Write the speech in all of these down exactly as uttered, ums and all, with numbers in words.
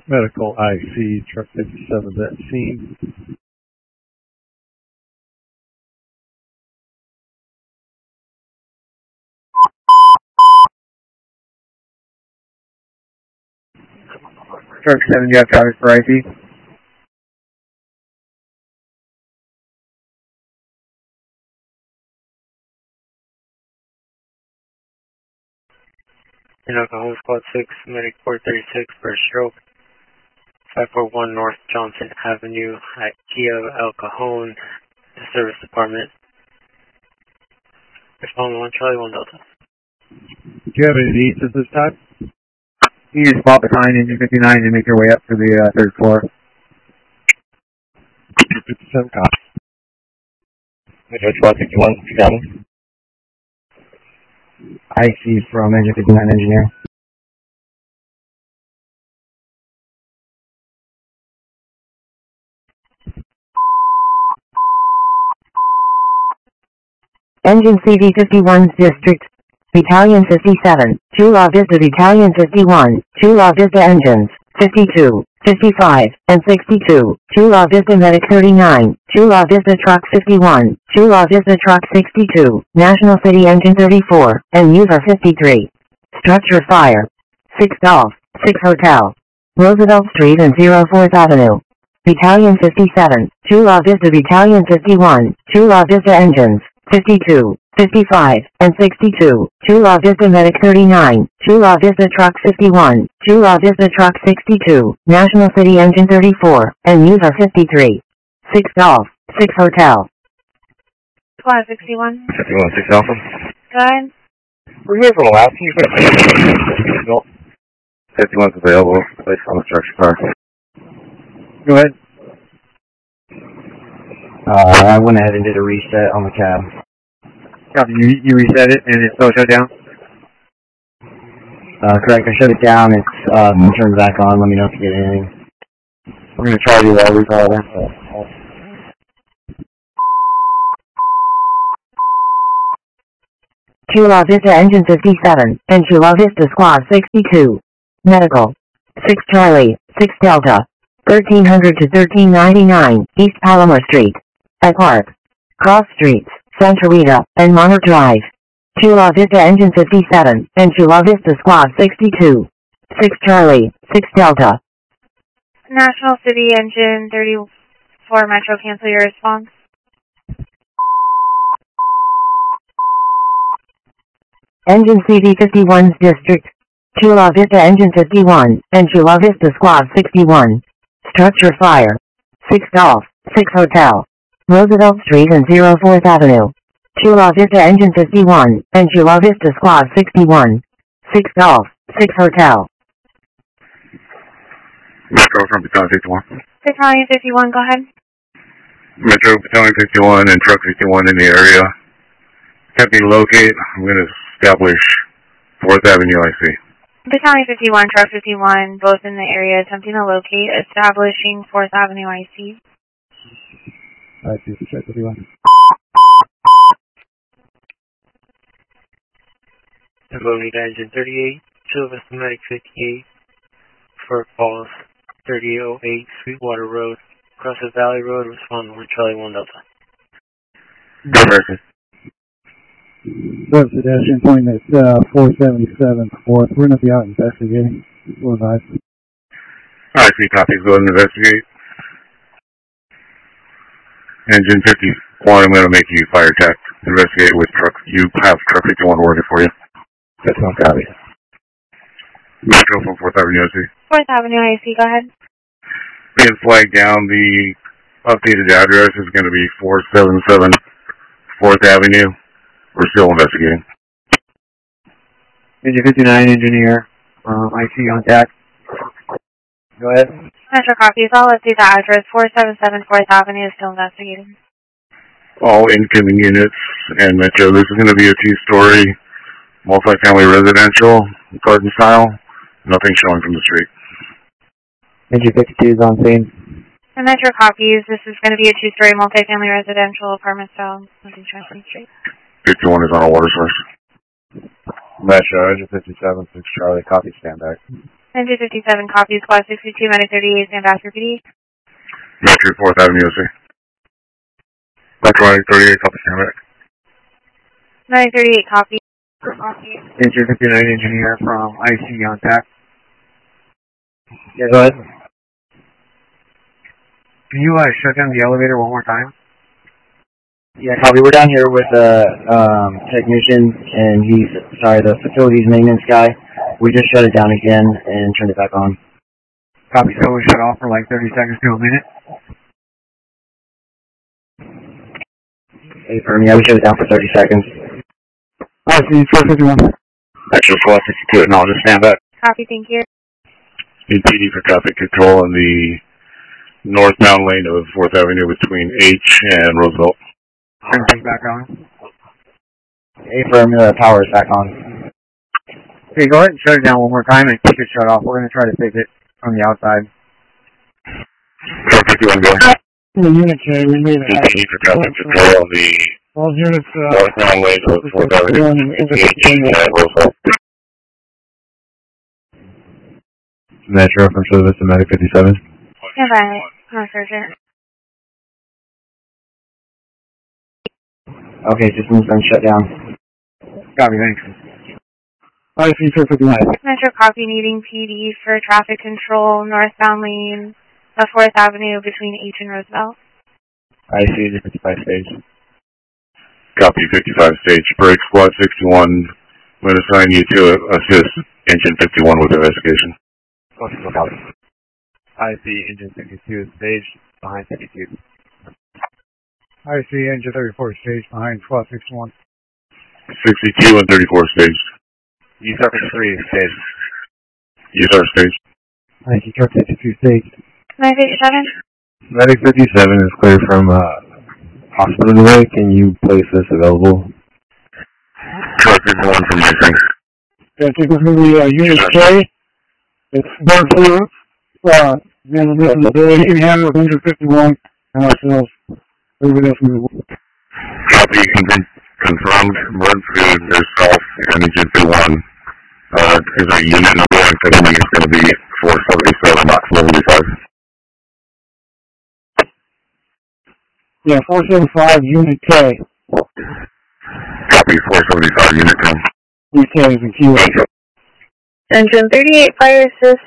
Medical I C, truck fifty-seven at scene. Truck seven, you have traffic for I C? Home Squad six, Medic four thirty-six for a stroke. five forty-one North Johnson Avenue at Kia El Cajon, the service department. Respond one Charlie, one Delta. Do you have any needs at this time? You just spot behind engine fifty-nine and make your way up to the uh, third floor. fifty-seven cops. Metro Squad fifty-one, fifty-seven. I C from engine fifty-nine engineer. Engine C V fifty-one's District, Battalion fifty-seven, Chula Vista Battalion fifty-one, Chula Vista Engines, fifty-two, fifty-five, and sixty-two, Chula Vista Medic thirty-nine, Chula Vista Truck fifty-one, Chula Vista Truck sixty-two, National City Engine thirty-four, and User fifty-three. Structure Fire. six Golf, six Hotel. Roosevelt Street and oh fourth Avenue. Battalion fifty-seven, Chula Vista Battalion fifty-one, Chula Vista Engines, fifty-two, fifty-five, and sixty-two, Chula Vista Medic thirty-nine, Chula Vista Truck fifty-one, Chula Vista Truck sixty-two, National City Engine thirty-four, and User fifty-three. six Golf, six Hotel. Squad sixty-one. fifty-one, six Alpha. Go ahead. We're here for the last one. fifty-one's available. Place on the structure car. Go ahead. Uh, I went ahead and did a reset on the cab. Copy. You, you reset it and it's still shut down? Uh, correct. I shut it down. It's um, turned back on. Let me know if you get anything. I'm going to try to uh, recall that. Chula Vista Engine fifty-seven, and Chula Vista Squad sixty-two. Medical. six Charlie, six Delta. thirteen hundred to thirteen ninety-nine, East Palomar Street. At Park. Cross Streets, Santa Rita, and Monarch Drive. Chula Vista Engine fifty-seven, and Chula Vista Squad sixty-two. six Charlie, six Delta. National City Engine thirty-four Metro, cancel your response. Engine C V fifty-one's District. Chula Vista Engine fifty-one, and Chula Vista Squad sixty-one. Structure Fire. six Golf, six Hotel. Roosevelt Street and oh fourth Avenue. Chula Vista Engine fifty-one, and Chula Vista Squad sixty-one. six Golf, six Hotel. Metro from Battalion fifty-one. Battalion fifty-one, go ahead. Metro Battalion fifty-one and Truck fifty-one in the area. Attempting to locate. I'm going to establish fourth Avenue I C. Battalion fifty-one, Truck fifty-one, both in the area, attempting to locate, establishing fourth Avenue I C. I C for Truck fifty-one. Bonita Engine thirty-eight, Chula Vista Medic fifty-eight, Fort Falls, thirty-eight oh eight, Sweetwater Road, Crosses Valley Road, respond one Charlie, one Delta. Go Mercy. What's pedestrian pointing at uh, four seventy-seven fourth. We're going to be out investigating. We'll advise. I C copies. Go ahead and investigate. Engine fifty-one, I'm going to make you fire tech. Investigate with truck. You have Truck fifty-one working for you. fifty-one copy. Metro from fourth Avenue I C. fourth Avenue I C, go ahead. Being flagged down, the updated address is going to be four seventy-seven fourth Avenue. We're still investigating. Engine fifty-nine engineer, um, I C on deck. Go ahead. Metro copies, I'll update the address. four seventy-seven fourth Avenue is still investigating. All incoming units and Metro. This is going to be a two-story multifamily residential, garden style. Nothing showing from the street. Engine fifty-two is on scene. The Metro copies, this is going to be a two-story multifamily residential apartment style. Nothing showing from the street. fifty-one is on a water source. Metro, Engine fifty-seven, six Charlie, copy, stand back. Engine fifty-seven, copy. Squad sixty-two, Medic thirty-eight, stand back for P D. Metro fourth Avenue, U S A. Metro thirty-eight, copy, stand back. Medic thirty-eight, copy. Copy. Engine fifty-nine engineer from I C on tap. Yeah, go ahead. Can you uh, shut down the elevator one more time? Yeah, copy. We're down here with the um, technician, and he's, sorry, the facilities maintenance guy. We just shut it down again and turned it back on. Copy, so we shut off for like thirty seconds to a minute. Hey, firm, yeah, we shut it down for thirty seconds. I see, four fifty-one. Metro Squad sixty-two, no, just stand back. Copy, thank you. Need P D for traffic control in the northbound lane of fourth Avenue between H and Roosevelt. Turn things back on. Hey, firm, the power is back on. Okay, go ahead and shut it down one more time and keep it shut off. We're going to try to fix it from the outside. Truck fifty-one, go. The unit K, we made Need it. P D for traffic control in the All units, uh, northbound lane of fourth Avenue between H and Roosevelt. Metro from Chula Vista Medic fifty-seven. Stand by. No, Sergeant. Okay, system's been shut down. Copy, thanks. I see, four fifty-nine. Metro copy needing P D for traffic control northbound lane of fourth Avenue between H and Roosevelt. I see the fifty-five stage. Copy fifty-five stage. Break Squad sixty-one. I'm going to assign you to assist Engine fifty-one with investigation. Copy. I see engine fifty-two stage behind fifty-two. I see, engine thirty-four stage behind squad sixty-one. sixty-two and thirty-four stage. U S A R three stage. U S A R stage. I see, truck fifty-two stage. Medic fifty-seven? Medic fifty-seven is clear from uh, hospital today. Can you place this available? Truck fifty-one from my thing. Yeah, take us to the uh, unit K. It's burn food. Uh, then this is the ability we have with engine fifty-one and ourselves. Everybody else move. Copy con- confirmed. Burn food yourself and Engine fifty-one. Uh, is a unit number and setting is going to be four seventy-seven, not four seventy-five. Yeah, four seventy-five, unit K. Copy four seventy-five, unit ten. Unit K is in Kilo. Engine thirty-eight, fire assist.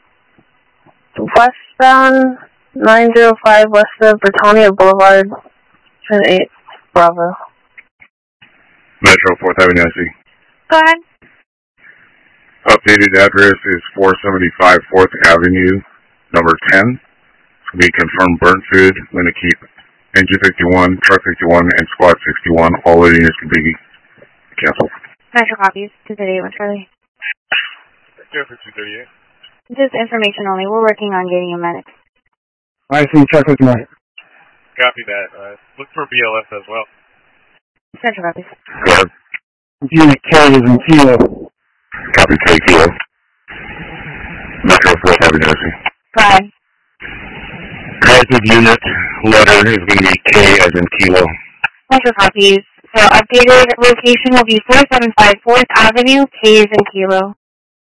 Westbound, nine oh five west of Britannia Boulevard, ten eight, Bravo. Metro fourth Avenue, I C. Go ahead. Updated address is four seventy-five fourth Avenue, number ten. It's going to be confirmed burn food. I'm going to keep Engine fifty-one, Truck fifty-one, and Squad sixty-one. All the units can be canceled. Metro copies. two thirty-eight, what's early? Go for two thirty-eight. Just information only. We're working on getting a medic. I see, truck fifty-one. Copy that. Uh, look for B L S as well. Metro copies. Go ahead. Unit K is in Kilo. Copy K Kilo. Metro fourth Avenue, I C. Go ahead. Corrected unit letter is going to be K as in Kilo. Metro copies. So updated location will be four seventy-five fourth Avenue, K is in Kilo.